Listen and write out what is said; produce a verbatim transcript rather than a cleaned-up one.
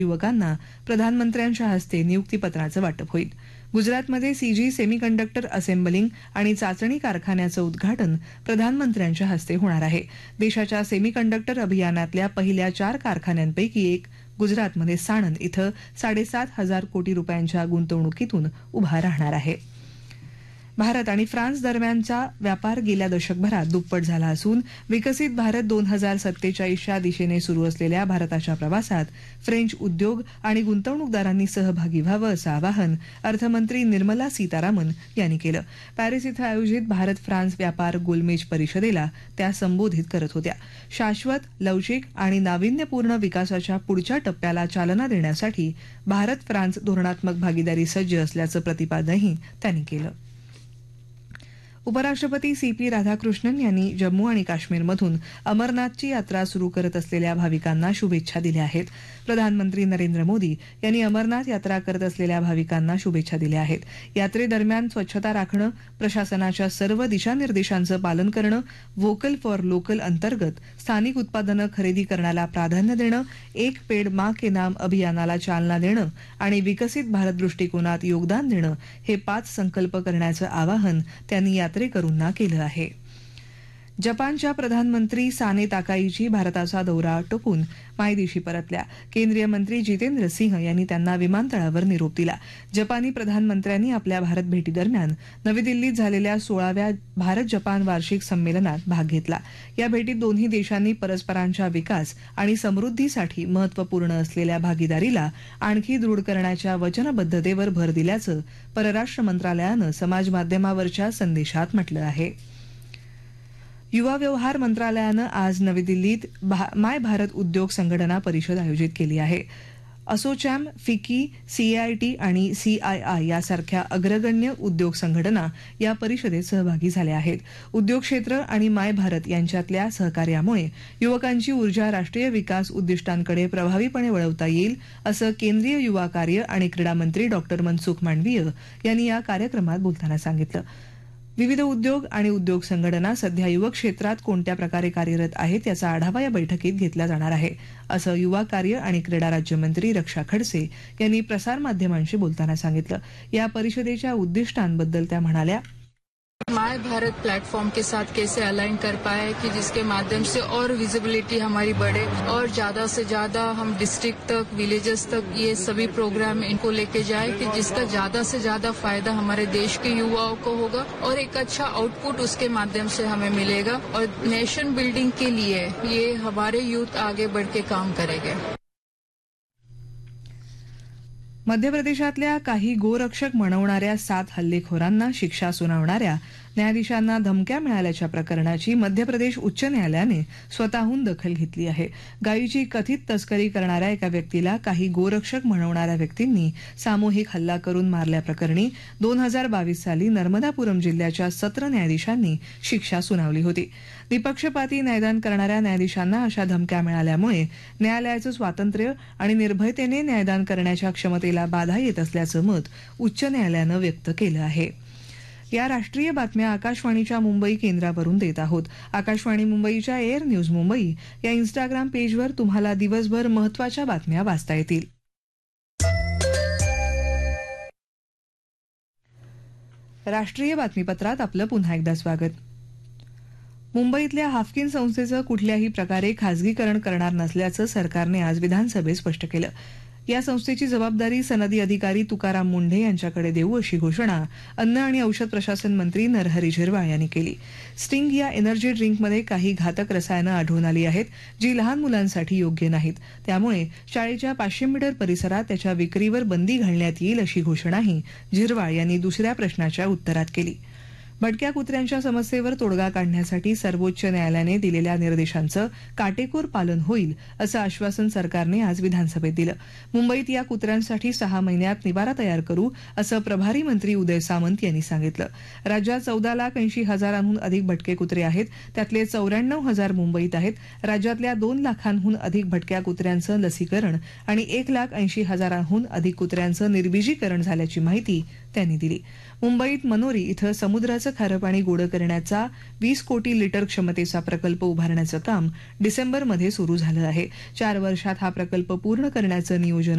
युवकांना प्रधानमंत्र्यांच्या हस्ते नियुक्तीपत्राचं वाटप होईल. गुजरातमध्ये सीजी सेमीकंडक्टर असेंबलिंग आणि चाचणी कारखान्याचं उद्घाटन प्रधानमंत्र्यांच्या हस्ते होणार आहे. देशाच्या सेमीकंडक्टर अभियानातल्या पहिल्या चार कारखान्यांपैकी एक गुजरातमध्ये साणंद इथं साडेसात हजार कोटी रुपयांच्या गुंतवणुकीतून उभा राहणार आहे. भारत आणि फ्रान्स दरम्यानचा व्यापार गेल्या दशकभरात दुप्पट झाला असून विकसित भारत दोन हजार सत्तेचाळीसच्या दिशेने सुरू असलेल्या भारताच्या प्रवासात फ्रेंच उद्योग आणि गुंतवणूकदारांनी सहभागी व्हावं असं आवाहन अर्थमंत्री निर्मला सीतारामन यांनी केलं. पॅरिस इथं आयोजित भारत फ्रान्स व्यापार गोलमेज परिषदेला त्या संबोधित करत होत्या. शाश्वत, लवचिक आणि नाविन्यपूर्ण विकासाच्या पुढच्या टप्प्याला चालना देण्यासाठी भारत फ्रान्स धोरणात्मक भागीदारी सज्ज असल्याचं प्रतिपादनही त्यांनी केलं. उपराष्ट्रपती सी पी राधाकृष्णन यांनी जम्मू आणि काश्मीरमधून अमरनाथची यात्रा सुरू करत असलेल्या भाविकांना शुभेच्छा दिल्या आहेत. प्रधानमंत्री नरेंद्र मोदी यांनी अमरनाथ यात्रा करत असलेल्या भाविकांना शुभेच्छा दिल्या आहेत. यात्रेदरम्यान स्वच्छता राखणं, प्रशासनाच्या सर्व दिशानिर्देशांचं पालन करणं, व्होकल फॉर लोकल अंतर्गत स्थानिक उत्पादनं खरेदी करण्याला प्राधान्य देणं, एक पेड मां के नाम अभियानाला चालना देणं आणि विकसित भारत दृष्टिकोनात योगदान देणं हे पाच संकल्प करण्याचं आवाहन त्यांनी यात्रेकरूंना केलं आहे. जपानच्या प्रधानमंत्री साने ताकाईची भारताचा दौरा आटोपून मायदेशी परतल्या. केंद्रीय मंत्री जितेंद्र सिंह यांनी त्यांना विमानतळावर निरोप दिला. जपानी प्रधानमंत्र्यांनी आपल्या भारत भेटीदरम्यान नवी दिल्लीत झालेल्या सोळाव्या भारत जपान वार्षिक संमेलनात भाग घेतला. या भेटीत दोन्ही देशांनी परस्परांच्या विकास आणि समृद्धीसाठी महत्वपूर्ण असलेल्या भागीदारीला आणखी दृढ करण्याच्या वचनबद्धतेवर भर दिल्याचं परराष्ट्र मंत्रालयानं समाजमाध्यमावरच्या संदेशात म्हटलं आहे. युवा व्यवहार मंत्रालयानं आज नवी दिल्लीत माय भारत उद्योग संघटना परिषद आयोजित केली आहे. असोचॅम, फिकी, सीआयटी आणि सीआयआय यासारख्या अग्रगण्य उद्योग संघटना या परिषदेत सहभागी झाल्या आहेत. उद्योग क्षेत्र आणि माय भारत यांच्यातल्या सहकार्यामुळे युवकांची ऊर्जा राष्ट्रीय विकास उद्दिष्टांकडे प्रभावीपणे वळवता येईल असं केंद्रीय युवा कार्य आणि क्रीडा मंत्री डॉक्टर मनसुख मांडवीय यांनी या कार्यक्रमात बोलताना सांगितलं. विविध उद्योग आणि उद्योग संघटना सध्या युवक क्षेत्रात कोणत्या प्रकारे कार्यरत आहेत याचा आढावा या बैठकीत घेतला जाणार आहे असं युवा कार्य आणि क्रीडा राज्यमंत्री रक्षा खडसे यांनी प्रसारमाध्यमांशी बोलताना सांगितलं. या परिषदेच्या उद्दिष्टांबद्दल त्या म्हणाल्या, माय भारत प्लेटफॉर्म के साथ कैसे अलाइन कर पाए कि जिसके माध्यम से और विजिबिलिटी हमारी बढ़े और ज्यादा से ज्यादा हम डिस्ट्रिक्ट तक, विलेजेस तक ये सभी प्रोग्राम इनको लेके जाए कि जिसका ज्यादा से ज्यादा फायदा हमारे देश के युवाओं को होगा और एक अच्छा आउटपुट उसके माध्यम से हमें मिलेगा और नेशन बिल्डिंग के लिए ये हमारे यूथ आगे बढ़ के काम करेंगे. मध्य प्रदेशातल्या काही गोरक्षक म्हणवणाऱ्या सात हल्लेखोरांना शिक्षा सुनावणाऱ्या न्यायाधीशांना धमक्या मिळाल्याच्या प्रकरणाची मध्य प्रदेश उच्च न्यायालयाने स्वतःहून दखल घेतली आहे. गायीची कथित तस्करी करणाऱ्या एका व्यक्तीला काही गोरक्षक म्हणवणाऱ्या व्यक्तींनी सामूहिक हल्ला करून मारल्याप्रकरणी दोन हजार बावीस साली नर्मदापुरम जिल्ह्याच्या सत्र न्यायाधीशांनी शिक्षा सुनावली होती. निपक्षपाती न्यायदान करणाऱ्या न्यायाधीशांना अशा धमक्या मिळाल्यामुळे न्यायालयाचं स्वातंत्र्य आणि निर्भयतेने न्यायदान करण्याच्या क्षमतेला बाधा येत असल्याचं मत उच्च न्यायालयानं व्यक्त केलं आहे. या राष्ट्रीय बातम्या आकाशवाणीच्या मुंबई केंद्रावरून देत आहोत. आकाशवाणी मुंबईच्या एअर न्यूज मुंबई या इन्स्टाग्राम पेजवर तुम्हाला दिवसभर महत्त्वाच्या बातम्या वाचता येतील. राष्ट्रीय बातमीपत्रात आपलं पुन्हा एकदा स्वागत. मुंबईतल्या हाफकिन संस्थेचं कुठल्याही प्रकारे खासगीकरण करणार नसल्याचं सरकारने आज विधानसभेत स्पष्ट केलं. या संस्थेची जबाबदारी सनदी अधिकारी तुकाराम मुंढे यांच्याकडे देऊ अशी घोषणा अन्न आणि औषध प्रशासन मंत्री नरहरी झिरवाळ यांनी केली. स्टिंग या एनर्जी ड्रिंकमध्ये काही घातक रसायनं आढळून आली आहेत जी लहान मुलांसाठी योग्य नाहीत. त्यामुळे शाळेच्या पाचशे मीटर परिसरात त्याच्या विक्रीवर बंदी घालण्यात येईल अशी घोषणाही झिरवाळ यांनी दुसऱ्या प्रश्नाच्या उत्तरात केली. भटक्या कुत्र्यांच्या समस्येवर तोडगा काढण्यासाठी सर्वोच्च न्यायालयाने दिलेल्या निर्देशांचं काटेकोर पालन होईल असं आश्वासन सरकारने आज विधानसभेत दिलं. मुंबईत या कुत्र्यांसाठी सहा महिन्यात निवारा तयार करू असं प्रभारी मंत्री उदय सामंत यांनी सांगितलं. राज्यात चौदा लाख ऐंशी हजारांहून अधिक भटके कुत्रे आहेत. त्यातले चौऱ्याण्णव हजार मुंबईत आहेत. राज्यातल्या दोन लाखांहून अधिक भटक्या कुत्र्यांचं लसीकरण आणि एक लाख ऐंशी हजारांहून अधिक कुत्र्यांचं निर्बीजीकरण झाल्याची माहिती त्यांनी दिली. मुंबईत मनोरी इथं समुद्राचं खारं पाणी गोडं करण्याचा वीस कोटी लिटर क्षमतेचा प्रकल्प उभारण्याचं काम डिसेंबरमध्ये सुरू झालं आहे. चार वर्षात हा प्रकल्प पूर्ण करण्याचं नियोजन